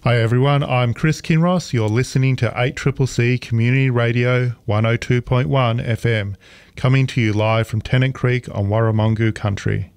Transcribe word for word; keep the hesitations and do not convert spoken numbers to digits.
Hi everyone, I'm Chris Kinross. You're listening to eight C C C Community Radio one oh two point one F M, coming to you live from Tennant Creek on Warramungu country.